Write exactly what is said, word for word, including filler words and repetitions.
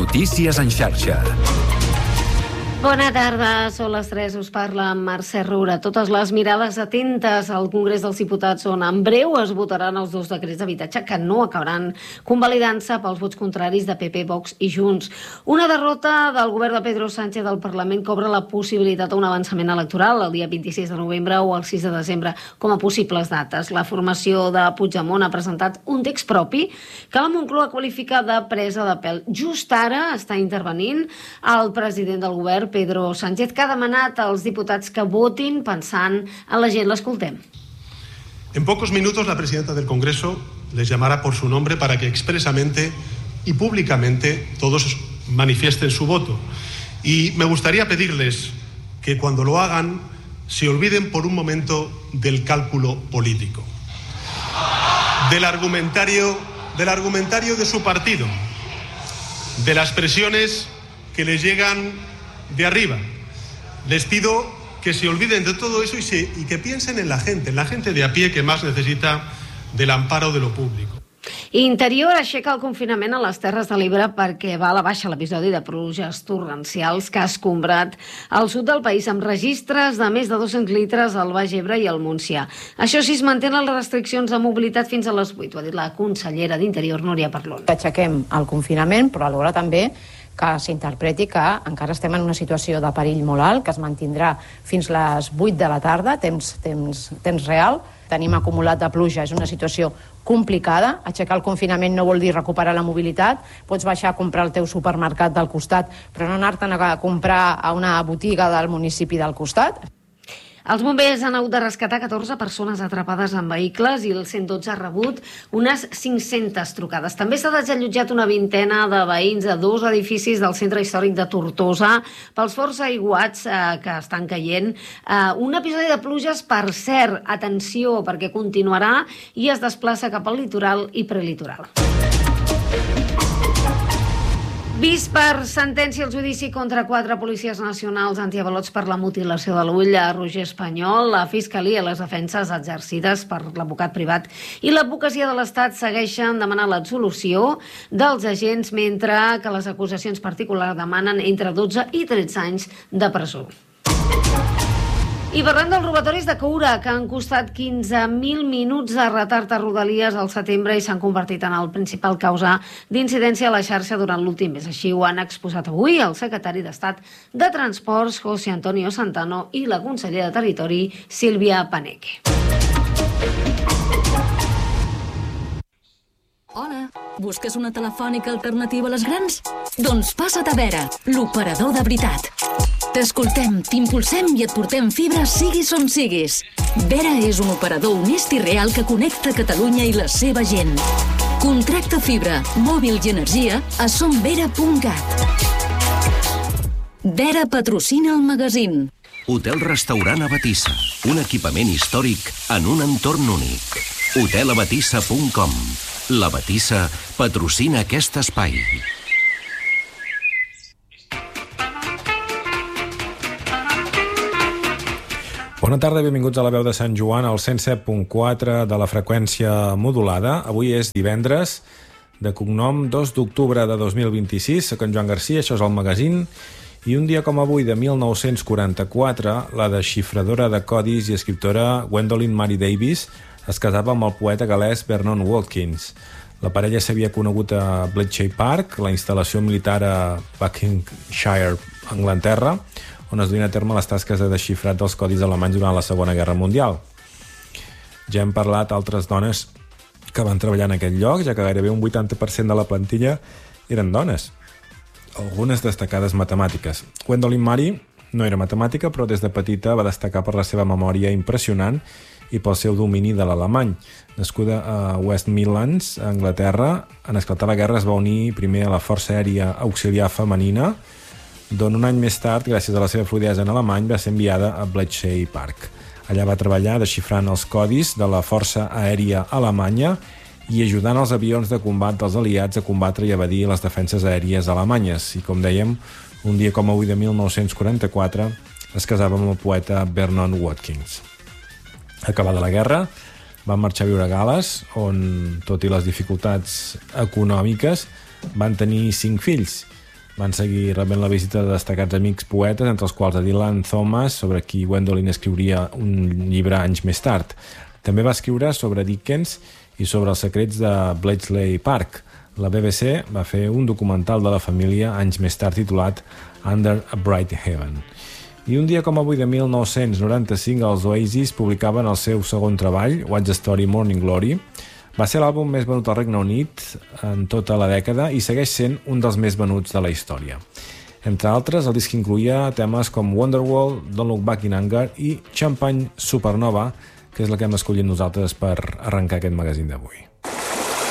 Notícies en xarxa. Bona tarda, són les tres, us parla Mercè Roura. Totes les mirades atentes al Congrés dels Diputats on en breu es votaran els dos decrets d'habitatge que no acabaran convalidant-se pels vots contraris de P P, Vox i Junts. Una derrota del govern de Pedro Sánchez al Parlament que obre la possibilitat d'un avançament electoral el dia vint-i-sis de novembre o el sis de desembre com a possibles dates. La formació de Puigdemont ha presentat un text propi que la Moncloa qualifica de presa de pèl. Just ara està intervenint el president del govern, Pedro Sánchez, que ha demanat als diputats que votin pensant en la gent. L'escoltem. En pocos minutos la presidenta del Congreso les llamará por su nombre para que expresamente y públicamente todos manifiesten su voto. Y me gustaría pedirles que cuando lo hagan se olviden por un momento del cálculo político, del argumentario, del argumentario de su partido, de las presiones que les llegan de arriba. Les pido que se olviden de todo eso y, se, y que piensen en la gente, en la gente de a pie que más necesita del amparo de lo público. Interior aixeca el confinament a les Terres de l'Ebre perquè va a la baixa l'episodi de pluges torrencials que ha escombrat al sud del país amb registres de més de dos-cents litres al Baix Ebre i al Montsià. Això sí, es mantenen les restriccions de mobilitat fins a les vuit, ho ha dit la consellera d'Interior, Núria Parlon. Aixequem el confinament, però alhora també que s'interpreti que encara estem en una situació de perill molt alt, que es mantindrà fins les vuit de la tarda, temps, temps, temps real. Tenim acumulat de pluja, és una situació complicada. Aixecar el confinament no vol dir recuperar la mobilitat. Pots baixar a comprar el teu supermercat del costat, però no anar-te'n a comprar a una botiga del municipi del costat. Els bombers han hagut de rescatar catorze persones atrapades en vehicles i el cent dotze ha rebut unes cinc-centes trucades. També s'ha desallotjat una vintena de veïns de dos edificis del centre històric de Tortosa pels forts aiguats eh, que estan caient. Eh, un episodi de pluges, per cert, atenció, perquè continuarà i es desplaça cap al litoral i prelitoral. Vist per sentència el judici contra quatre policies nacionals antiavalots per la mutilació de l'ull a Roger Espanyol, la Fiscalia i les defenses exercides per l'advocat privat i l'advocacia de l'Estat segueixen demanant l'absolució dels agents, mentre que les acusacions particulars demanen entre dotze i tretze anys de presó. I parlant dels robatoris de Coura, que han costat quinze mil minuts de retard a Rodalies al setembre i s'han convertit en el principal causa d'incidència a la xarxa durant l'últim mes. Així ho han exposat avui el secretari d'Estat de Transports, José Antonio Santano, i la consellera de Territori, Sílvia Paneque. Hola, busques una telefònica alternativa a les grans? Doncs passa't a Vera, l'operador de veritat. T'escoltem, t'impulsem i et portem fibra siguis on siguis. Vera és un operador honest i real que connecta Catalunya i la seva gent. Contracta fibra, mòbil i energia a somvera punt cat. Vera patrocina el magazín. Hotel Restaurant Abatissa, un equipament històric en un entorn únic. hotel abatissa punt com. La Batissa patrocina aquest espai. Bona tarda, benvinguts a la veu de Sant Joan, al cent set punt quatre de la freqüència modulada. Avui és divendres, de cognom dos d'octubre de dos mil vint-i-sis. Soc en Joan Garcia, això és el magazín. I un dia com avui, de mil nou-cents quaranta-quatre, la desxifradora de codis i escriptora Gwendolyn Mary Davis es casava amb el poeta gal·lès Vernon Watkins. La parella s'havia conegut a Bletchley Park, la instal·lació militar a Buckinghamshire, Anglaterra, on es duien a terme les tasques de desxifrat dels codis alemanys durant la Segona Guerra Mundial. Ja hem parlat d'altres dones que van treballar en aquest lloc, ja que gairebé un vuitanta per cent de la plantilla eren dones, algunes destacades matemàtiques. Gwendolyn Mary no era matemàtica, però des de petita va destacar per la seva memòria impressionant i pel seu domini de l'alemany. Nascuda a West Midlands, a Anglaterra, en esclatar la guerra es va unir primer a la Força Aèria Auxiliar Femenina, d'on un any més tard, gràcies a la seva fluidesa en alemany, va ser enviada a Bletchley Park. Allà va treballar desxifrant els codis de la Força Aèria Alemanya i ajudant els avions de combat dels aliats a combatre i evadir les defenses aèries alemanyes. I com dèiem, un dia com avui de mil nou-cents quaranta-quatre es casava amb el poeta Vernon Watkins. Acabada la guerra, van marxar a viure a Gal·les, on, tot i les dificultats econòmiques, van tenir cinc fills. Van seguir rebent la visita de destacats amics poetes, entre els quals a Dylan Thomas, sobre qui Gwendolyn escriuria un llibre anys més tard. També va escriure sobre Dickens i sobre els secrets de Bletchley Park. La B B C va fer un documental de la família anys més tard titulat Under a Bright Heaven. I un dia com avui de mil nou-cents noranta-cinc, els Oasis publicaven el seu segon treball, What's the Story, Morning Glory. Va ser l'àlbum més venut al Regne Unit en tota la dècada i segueix sent un dels més venuts de la història. Entre altres, el disc incluïa temes com Wonderwall, Don't Look Back in Anger i Champagne Supernova, que és la que hem escollit nosaltres per arrencar aquest magazín d'avui.